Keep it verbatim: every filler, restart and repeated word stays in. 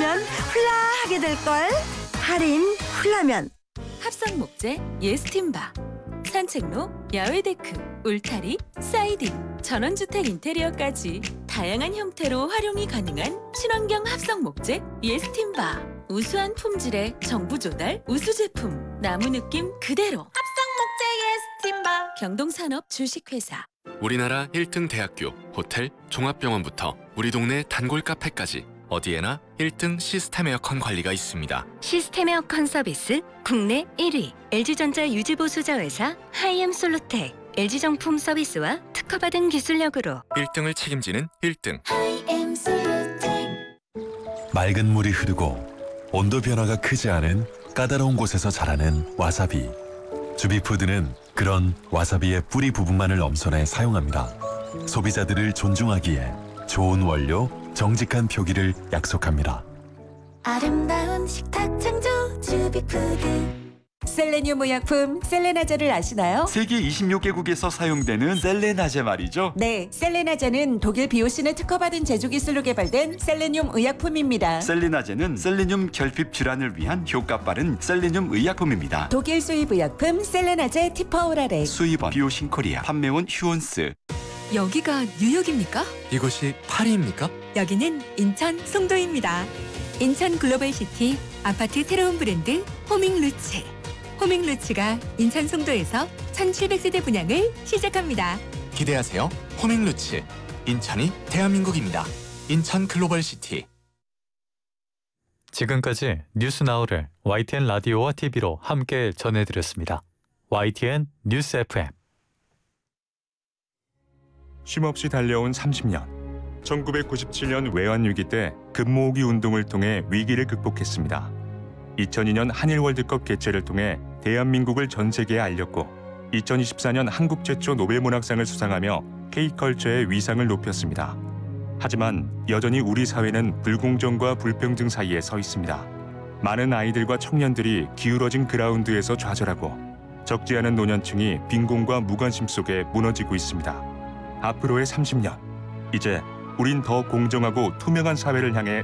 하면 훌라하게 될걸. 할인 훌라면. 합성 목재 예스팀바, 산책로, 야외 데크, 울타리, 사이딩, 전원주택 인테리어까지 다양한 형태로 활용이 가능한 친환경 합성 목재 예스팀바. 우수한 품질의 정부 조달 우수 제품, 나무 느낌 그대로. 합성 목재 예스팀바. 경동산업 주식회사. 우리나라 일 등 대학교, 호텔, 종합병원부터 우리 동네 단골 카페까지 어디에나 일 등 시스템 에어컨 관리가 있습니다. 시스템 에어컨 서비스 국내 일 위 엘지전자 유지보수자 회사 하이엠솔루텍. 엘지정품 서비스와 특허받은 기술력으로 일 등을 책임지는 일 등. 하이엠솔루텍. 맑은 물이 흐르고 온도 변화가 크지 않은 까다로운 곳에서 자라는 와사비. 주비푸드는 그런 와사비의 뿌리 부분만을 엄선해 사용합니다. 소비자들을 존중하기에 좋은 원료, 정직한 표기를 약속합니다. 아름다운 식탁 창조 주비푸드. 셀레늄 의약품 셀레나제를 아시나요? 세계 이십육 개국에서 사용되는 셀레나제 말이죠. 네, 셀레나제는 독일 비오신에 특허받은 제조 기술로 개발된 셀레늄 의약품입니다. 셀레나제는 셀레늄 결핍 질환을 위한 효과 빠른 셀레늄 의약품입니다. 독일 수입 의약품 셀레나제 티퍼오랄액. 수입원 비오신 코리아, 판매원 휴온스. 여기가 뉴욕입니까? 이곳이 파리입니까? 여기는 인천 송도입니다. 인천 글로벌시티 아파트 새로운 브랜드 호밍루츠. 호밍루츠가 인천 송도에서 천칠백 세대 분양을 시작합니다. 기대하세요. 호밍루츠. 인천이 대한민국입니다. 인천 글로벌시티. 지금까지 뉴스나우를 와이티엔 라디오와 티비로 함께 전해드렸습니다. 와이티엔 뉴스 에프엠. 쉼없이 달려온 삼십 년. 천구백구십칠 년 외환위기 때 금모으기 운동을 통해 위기를 극복했습니다. 이천이 년 한일 월드컵 개최를 통해 대한민국을 전 세계에 알렸고 이천이십사 년 한국 최초 노벨문학상을 수상하며 K컬처의 위상을 높였습니다. 하지만 여전히 우리 사회는 불공정과 불평등 사이에 서 있습니다. 많은 아이들과 청년들이 기울어진 그라운드에서 좌절하고 적지 않은 노년층이 빈곤과 무관심 속에 무너지고 있습니다. 앞으로의 삼십 년, 이제 우린 더 공정하고 투명한 사회를 향해